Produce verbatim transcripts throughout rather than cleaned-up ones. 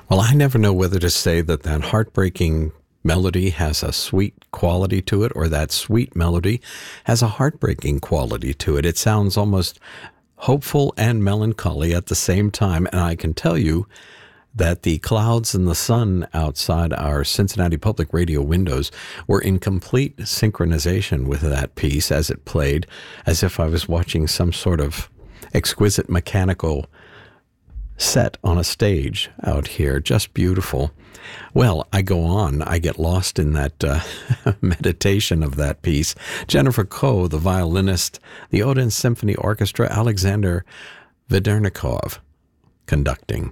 Well, I never know whether to say that that heartbreaking melody has a sweet quality to it or that sweet melody has a heartbreaking quality to it. It sounds almost hopeful and melancholy at the same time, and I can tell you that the clouds and the sun outside our Cincinnati Public Radio windows were in complete synchronization with that piece as it played, as if I was watching some sort of exquisite mechanical set on a stage out here. Just beautiful. Well, I go on. I get lost in that uh, meditation of that piece. Jennifer Koh, the violinist, the Odense Symphony Orchestra, Alexander Vedernikov conducting.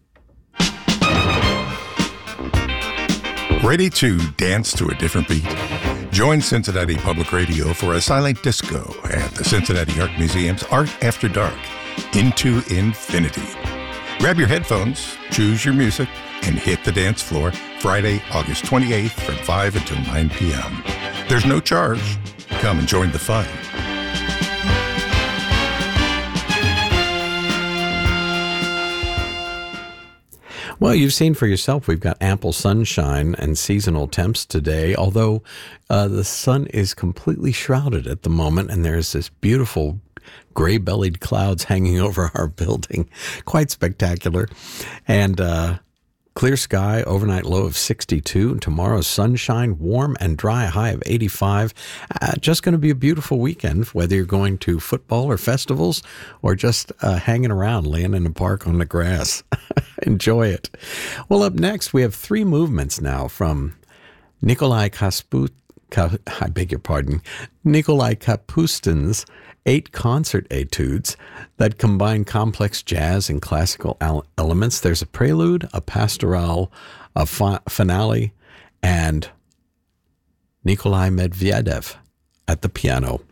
Ready to dance to a different beat? Join Cincinnati Public Radio for a silent disco at the Cincinnati Art Museum's Art After Dark, Into Infinity. Grab your headphones, choose your music, and hit the dance floor Friday, August twenty-eighth from five until nine p.m. There's no charge. Come and join the fun. Well, you've seen for yourself, we've got ample sunshine and seasonal temps today, although uh, the sun is completely shrouded at the moment, and there's this beautiful gray-bellied clouds hanging over our building. Quite spectacular. And uh, clear sky, overnight low of sixty-two. Tomorrow, sunshine, warm and dry, high of eighty-five. Uh, just going to be a beautiful weekend, whether you're going to football or festivals or just uh, hanging around, laying in the park on the grass. Enjoy it. Well, up next, we have three movements now from Nikolai Kasput, Ka, I beg your pardon, Nikolai Kapustin's eight concert etudes that combine complex jazz and classical elements. There's a prelude, a pastoral, a fa- finale, and Nikolai Medvedev at the piano.